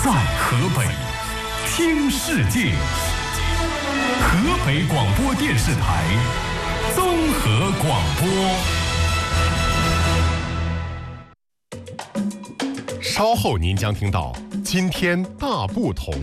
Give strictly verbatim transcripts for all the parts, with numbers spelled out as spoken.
在河北，听世界。河北广播电视台综合广播。 稍后您将听到今天大不同。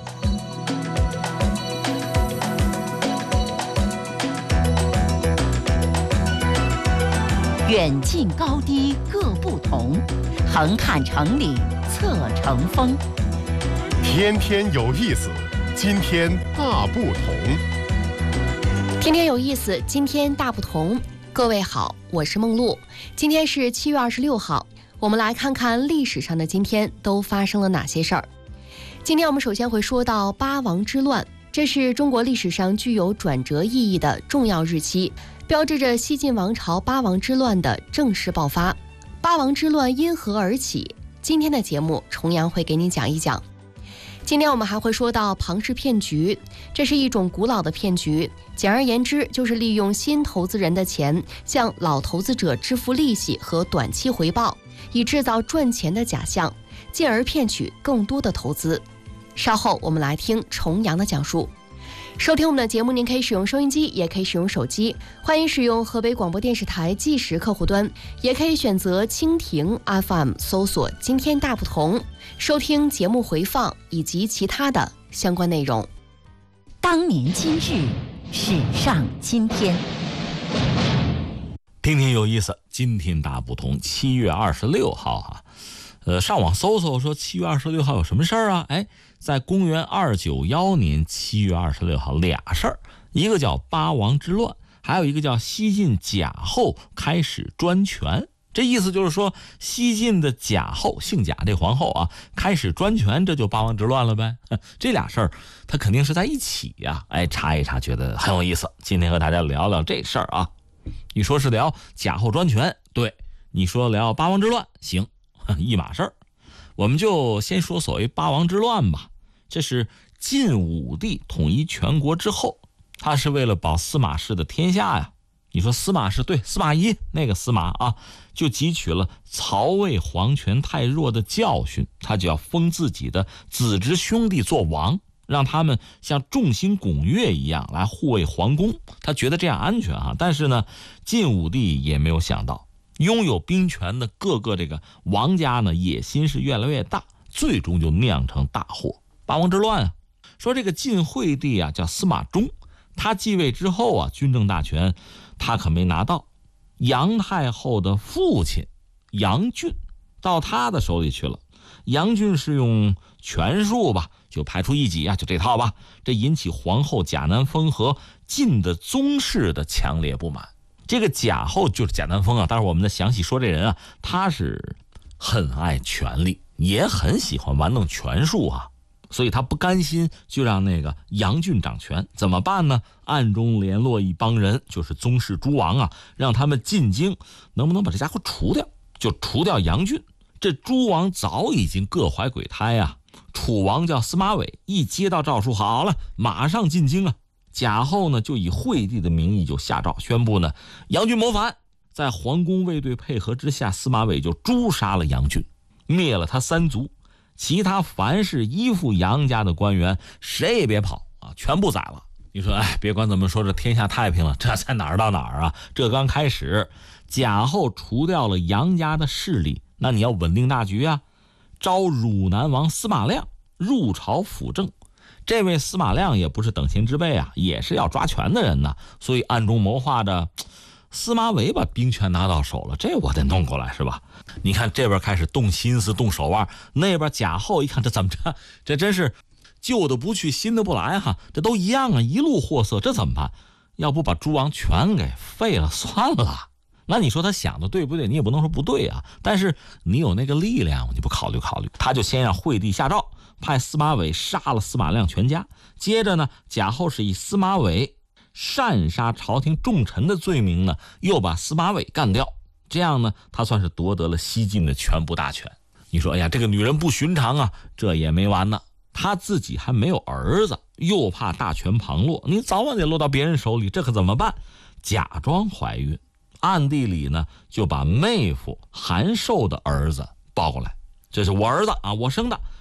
远近高低各不同，横看成岭侧成峰。 天天有意思，今天大不同。 天天有意思，今天大不同。各位好，我是梦露。今天是七月二十六号，我们来看看历史上的今天都发生了哪些事儿。今天我们首先会说到八王之乱，这是中国历史上具有转折意义的重要日期，标志着西晋王朝八王之乱的正式爆发。八王之乱因何而起？今天的节目重阳会给你讲一讲。今天我们还会说到庞氏骗局，这是一种古老的骗局，简而言之就是利用新投资人的钱向老投资者支付利息和短期回报，以制造赚钱的假象，进而骗取更多的投资。稍后我们来听重阳的讲述。收听我们的节目，您可以使用收音机，也可以使用手机，欢迎使用河北广播电视台计时客户端，也可以选择蜻蜓 F M 搜索今天大不同，收听节目回放以及其他的相关内容。 当年今日，史上今天。 听听有意思，今天大不同。七月二十六号啊，呃，上网搜搜说七月二十六号有什么事儿啊？哎，在公元二九幺年七月二十六号俩事儿，一个叫八王之乱，还有一个叫西晋贾后开始专权。这意思就是说，西晋的贾后，姓贾这皇后啊，开始专权，这就八王之乱了呗。这俩事儿，它肯定是在一起呀、啊。哎，查一查，觉得很有意思。今天和大家聊聊这事儿啊。你说是聊贾后专权，对；你说聊八王之乱，行，一码事儿。我们就先说所谓八王之乱吧。这是晋武帝统一全国之后，他是为了保司马氏的天下呀。你说司马氏，对，司马懿那个司马啊，就汲取了曹魏皇权太弱的教训，他就要封自己的子侄兄弟做王，让他们像众星拱月一样来护卫皇宫，他觉得这样安全啊。但是呢，晋武帝也没有想到，拥有兵权的各个这个王家呢，野心是越来越大，最终就酿成大祸，八王之乱啊。说这个晋惠帝啊，叫司马衷，他继位之后啊，军政大权他可没拿到，杨太后的父亲杨俊到他的手里去了。杨俊是用权术吧，就排除异己啊，就这套吧。这引起皇后贾南风和晋的宗室的强烈不满。这个贾后就是贾南风啊，待会儿我们再详细说这人啊，他是很爱权力，也很喜欢玩弄权术啊。所以他不甘心就让那个杨俊掌权，怎么办呢？暗中联络一帮人，就是宗室诸王啊，让他们进京，能不能把这家伙除掉？就除掉杨俊。这诸王早已经各怀鬼胎啊。楚王叫司马玮，一接到诏书，好了，马上进京啊。贾后呢，就以惠帝的名义就下诏宣布呢，杨俊谋反。在皇宫卫队配合之下，司马玮就诛杀了杨俊，灭了他三族。其他凡是依附杨家的官员，谁也别跑啊，全部宰了。你说，哎，别管怎么说，这天下太平了，这才哪儿到哪儿啊？这刚开始，贾后除掉了杨家的势力，那你要稳定大局啊。招汝南王司马亮入朝辅政，这位司马亮也不是等闲之辈啊，也是要抓权的人呢，所以暗中谋划着。司马玮把兵权拿到手了，这我得弄过来是吧？你看这边开始动心思动手腕，那边贾后一看这怎么着，这真是旧的不去新的不来哈，这都一样啊，一路货色，这怎么办？要不把诸王全给废了算了。那你说他想的对不对？你也不能说不对啊，但是你有那个力量，你不考虑考虑？他就先让惠帝下诏，派司马玮杀了司马亮全家。接着呢，贾后是以司马玮擅杀朝廷重臣的罪名呢，又把司马玮干掉。这样呢，他算是夺得了西晋的全部大权。你说，哎呀，这个女人不寻常啊，这也没完呢。她自己还没有儿子，又怕大权旁落，你早晚得落到别人手里，这可怎么办？假装怀孕，暗地里呢就把妹夫韩寿的儿子抱过来，这是我儿子啊，我生的，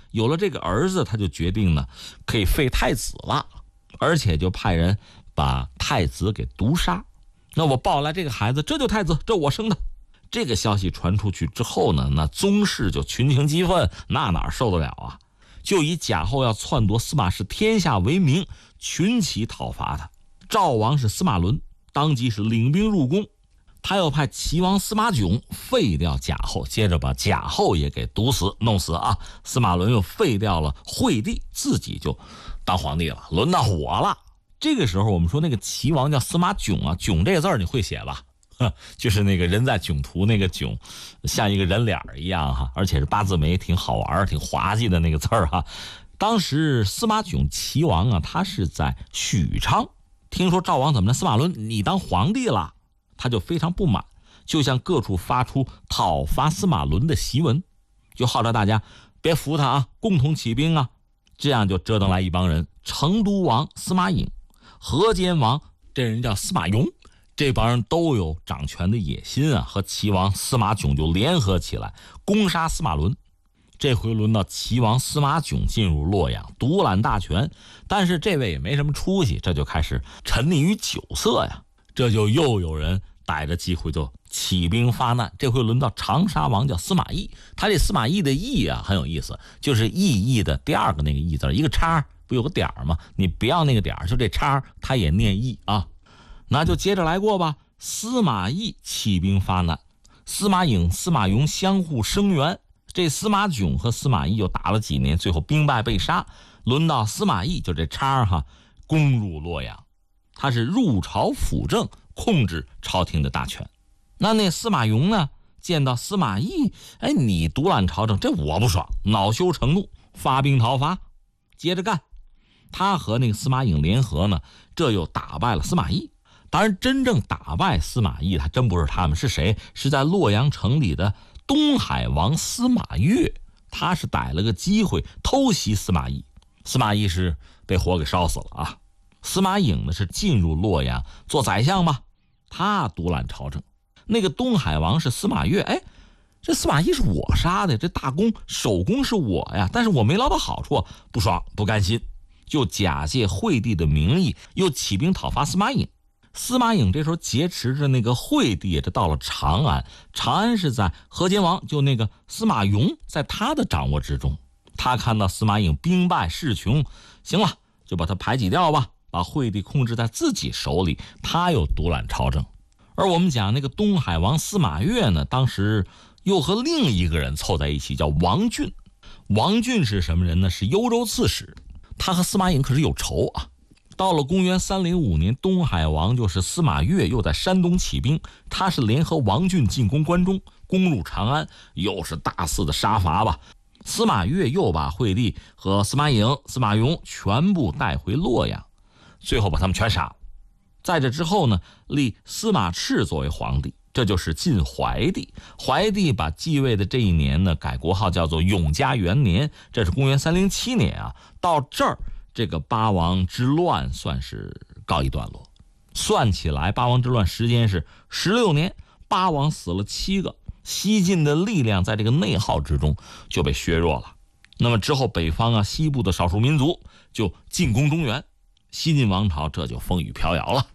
有了这个儿子，他就决定呢可以废太子了，而且就派人把太子给毒杀。那我抱来这个孩子，这就太子，这我生的。这个消息传出去之后呢，那宗室就群情激愤，那哪受得了啊？就以贾后要篡夺司马氏天下为名，群起讨伐他。赵王是司马伦，当即是领兵入宫，他又派齐王司马囧废掉贾后，接着把贾后也给毒死弄死啊。司马伦又废掉了惠帝，自己就当皇帝了，轮到我了。这个时候我们说那个齐王叫司马囧啊，囧这个字你会写吧？就是那个人在囧途那个囧，像一个人脸一样哈，而且是八字眉，挺好玩挺滑稽的那个字儿哈。当时司马囧齐王啊，他是在许昌，听说赵王怎么了？司马伦你当皇帝了，他就非常不满，就向各处发出讨伐司马伦的檄文，就号召大家别服他啊，共同起兵啊。这样就折腾来一帮人，成都王司马颖，河间王这人叫司马颙，这帮人都有掌权的野心啊，和齐王司马囧就联合起来攻杀司马伦。这回轮到齐王司马囧进入洛阳，独揽大权，但是这位也没什么出息，这就开始沉溺于酒色呀。这就又有人逮着机会就起兵发难。这回轮到长沙王叫司马懿，他这司马懿的懿啊很有意思，就是意义的第二个那个义字，一个叉不有个点吗？你不要那个点，就这叉他也念义啊。那就接着来过吧。司马懿起兵发难，司马颖、司马颙相互声援，这司马囧和司马懿又打了几年，最后兵败被杀。轮到司马懿，就这叉哈，攻入洛阳，他是入朝辅政，控制朝廷的大权。那那司马颙呢，见到司马懿，哎，你独揽朝政，这我不爽，恼羞成怒，发兵讨伐，接着干。他和那个司马颖联合呢，这又打败了司马懿。当然真正打败司马懿他真不是他们，是谁？是在洛阳城里的东海王司马越，他是逮了个机会偷袭司马懿，司马懿是被火给烧死了啊。司马颖呢是进入洛阳做宰相吧，他独揽朝政。那个东海王是司马越，哎，这司马懿是我杀的，这大功首功是我呀，但是我没捞到好处，不爽不甘心，就假借惠帝的名义又起兵讨伐司马颖。司马颖这时候劫持着那个惠帝，这到了长安，长安是在河间王就那个司马颙在他的掌握之中。他看到司马颖兵败势穷，行了，就把他排挤掉吧，把惠帝控制在自己手里，他又独揽朝政。而我们讲那个东海王司马越呢，当时又和另一个人凑在一起，叫王浚。王浚是什么人呢？是幽州刺史，他和司马颖可是有仇啊。到了公元三零五年，东海王就是司马越又在山东起兵，他是联合王浚进攻关中，攻入长安，又是大肆的杀伐吧。司马越又把惠帝和司马颖、司马颙全部带回洛阳，最后把他们全杀了。在这之后呢，立司马炽作为皇帝，这就是晋怀帝。怀帝把继位的这一年呢，改国号叫做永嘉元年，这是公元三零七年啊。到这儿，这个八王之乱算是告一段落。算起来，八王之乱时间是十六年，八王死了七个，西晋的力量在这个内耗之中就被削弱了。那么之后，北方啊、西部的少数民族就进攻中原，西晋王朝这就风雨飘摇了。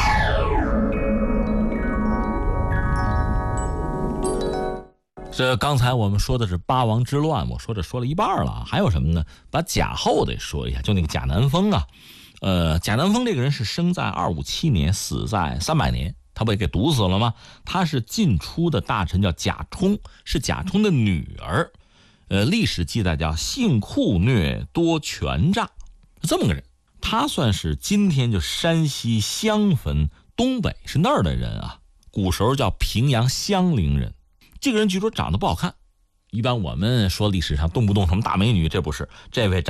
这刚才我们说的是八王之乱，我说这说了一半了，还有什么呢？把贾后得说一下，就那个贾南风啊，呃，贾南风这个人是生在二五七年，死在三百年，他不也给毒死了吗？他是晋初的大臣，叫贾充，是贾充的女儿，呃，历史记载叫性酷虐，多权诈，这么个人。他算是今天就山西襄汾东北是那儿的人啊，古时候叫平阳襄陵人。这个人据说长得不好看，一般我们说历史上动不动什么大美女，这不是，这位长